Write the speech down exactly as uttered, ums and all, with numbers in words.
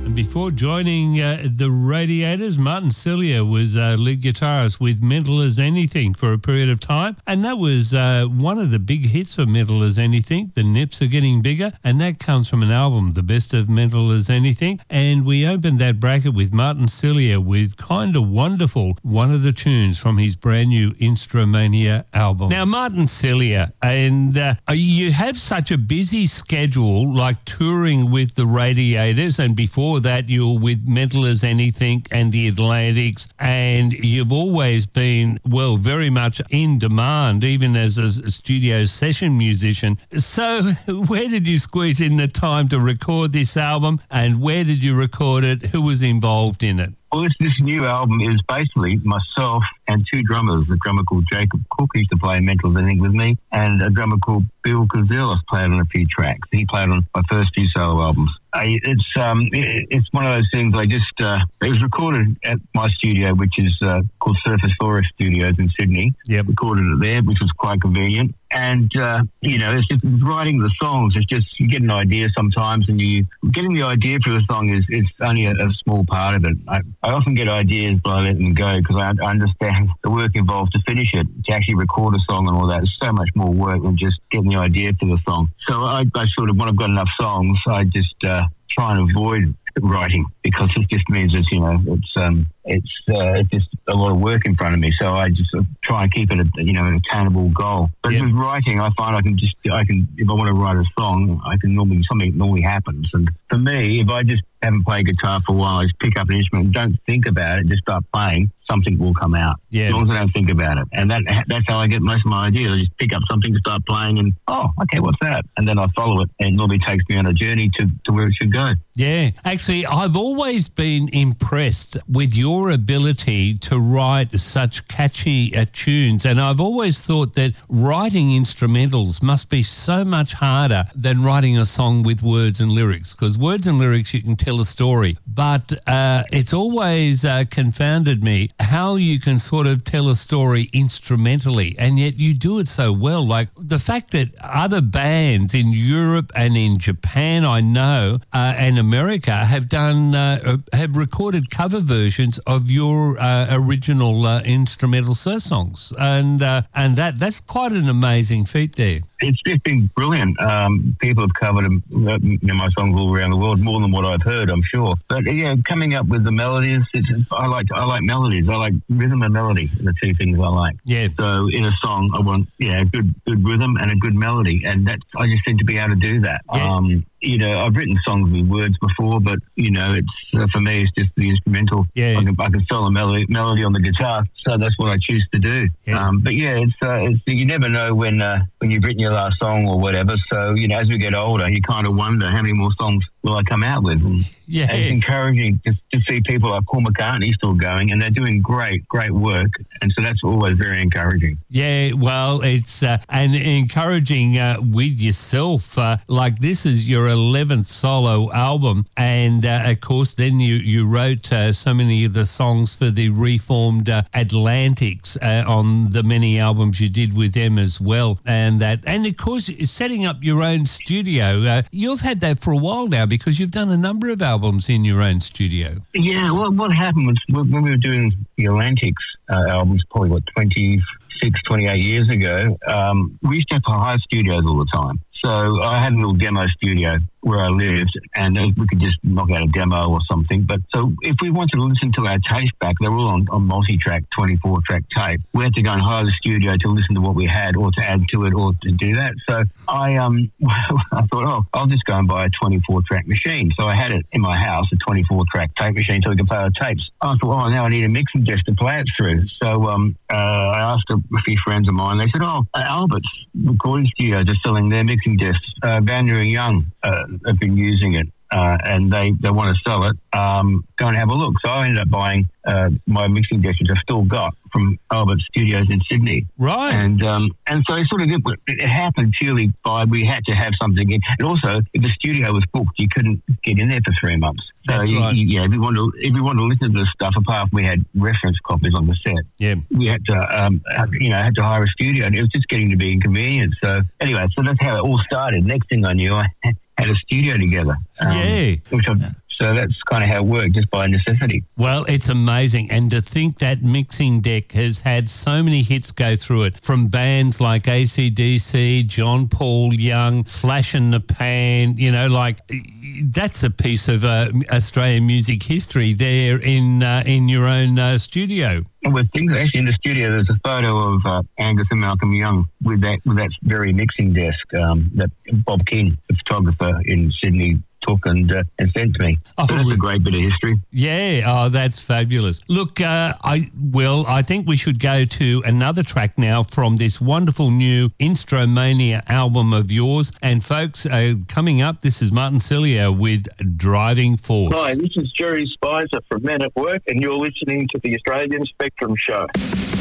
Before joining uh, the Radiators, Martin Celia was uh, lead guitarist with Mental as Anything for a period of time, and that was uh, one of the big hits for Mental as Anything. The Nips Are Getting Bigger, and that comes from an album, The Best of Mental as Anything, and we opened that bracket with Martin Celia with Kinda Wonderful, one of the tunes from his brand new Instrumania album. Now, Martin Celia, and uh, you have such a busy schedule, like touring with the Radiators, and before that you were with Mental as Anything and the Atlantics, and you've always been, well, very much in demand, even as a studio session musician. So where did you squeeze in the time to record this album, and where did you record it? Who was involved in it? Well, this, this new album is basically myself and two drummers, a drummer called Jacob Cook, who used to play Mental as Anything with me, and a drummer called Bill Kozelis played on a few tracks. He played on my first few solo albums. I, it's um, it, it's one of those things I just, uh, it was recorded at my studio, which is uh, called Surface Forest Studios in Sydney. Yep. Recorded it there, which was quite convenient. And, uh, you know, it's just writing the songs. It's just, you get an idea sometimes, and you, getting the idea for the song is it's only a, a small part of it. I, I often get ideas, but I let them go because I, I understand the work involved to finish it, to actually record a song and all that. It's so much more work than just getting the idea for the song. So I, I sort of, when I've got enough songs, I just uh, try and avoid writing, because it just means it's, you know, it's um, it's uh, it's just a lot of work in front of me. So I just uh, try and keep it, a, you know, an attainable goal. But yeah. with writing, I find I can just, I can, if I want to write a song, I can normally, something normally happens. And for me, if I just haven't played guitar for a while, I just pick up an instrument and don't think about it, just start playing, something will come out. Yeah. As long as I don't think about it. And that that's how I get most of my ideas. I just pick up something to start playing and, oh, okay, what's that? And then I follow it, and it normally takes me on a journey to, to where it should go. Yeah. Actually, I've always been impressed with your ability to write such catchy uh, tunes, and I've always thought that writing instrumentals must be so much harder than writing a song with words and lyrics, because words and lyrics, you can tell a story, but uh, it's always uh, confounded me how you can sort of tell a story instrumentally, and yet you do it so well. Like the fact that other bands in Europe and in Japan, I know, uh, and America have done, uh, have recorded cover versions of your uh, original uh, instrumental surf songs, and uh, and that that's quite an amazing feat there. It's just been brilliant. Um, people have covered um, you know, my songs all around the world, more than what I've heard, I'm sure. But yeah, coming up with the melodies, it's, I like I like melodies. I like rhythm and melody are the two things I like. Yeah. So in a song, I want yeah, a good good rhythm and a good melody, and that's I just seem to be able to do that. Yeah. Um, you know, I've written songs with words before, but you know, it's uh, for me, it's just the instrumental. Yeah. I can I can fill a melody melody on the guitar, so that's what I choose to do. Yeah. Um, but yeah, it's uh, it's you never know when uh, when you've written your last song or whatever. So you know, as we get older, you kind of wonder how many more songs will I come out with. And Yeah. it's encouraging to, to see people like Paul McCartney still going, and they're doing great, great work. And so that's always very encouraging. Yeah, well, it's uh, and encouraging uh, with yourself. Uh, like this is your eleventh solo album, and uh, of course, then you you wrote uh, so many of the songs for the reformed uh, Atlantics uh, on the many albums you did with them as well, and that, and of course, setting up your own studio. Uh, you've had that for a while now because you've done a number of albums in your own studio. Yeah, well, what happened was when we were doing the Atlantics uh, albums, probably what twenty-six, twenty-eight years ago, um, we used to have to hire studios all the time. So I had a little demo studio where I lived, and we could just knock out a demo or something. But so if we wanted to listen to our tapes back, they were all on, on multi-track, twenty-four track tape. We had to go and hire the studio to listen to what we had or to add to it or to do that. So I um I thought, oh, I'll just go and buy a twenty-four track machine. So I had it in my house, a twenty-four track tape machine, so we could play our tapes. I thought, oh, now I need a mixing desk to play it through. So um uh, I asked a, a few friends of mine. They said, oh, Albert's recording studios are selling their mixing desks. Uh, Vander and Young uh, have been using it, uh, and they, they want to sell it. Um, go and have a look. So I ended up buying uh, my mixing desk, which I've still got, from Albert Studios in Sydney. Right. And um, and so it sort of did, it happened purely by we had to have something in. And also, if the studio was booked, you couldn't get in there for three months. So That's you, right. you, yeah, if we wanted to, if we wanted to listen to the stuff, apart from we had reference copies on the set, Yeah. we had to um, you know had to hire a studio, and it was just getting to be inconvenient. So anyway, so that's how it all started. Next thing I knew, I had a studio together. Um, Yeah. which I've So that's kind of how it worked, just by necessity. Well, it's amazing. And to think that mixing deck has had so many hits go through it, from bands like A C D C, John Paul Young, Flash in the Pan, you know, like that's a piece of uh, Australian music history there in uh, in your own uh, studio. With things actually in the studio, there's a photo of uh, Angus and Malcolm Young with that with that very mixing desk um, that Bob King, the photographer in Sydney, took and, uh, and sent to me. Oh, so that's a great bit of history. Yeah, oh, that's fabulous. Look, uh, I Will, I think we should go to another track now from this wonderful new Instromania album of yours. And folks, uh, coming up, this is Martin Cillier with Driving Force. Hi, this is Jerry Spicer from Men at Work, and you're listening to the Australian Spectrum Show.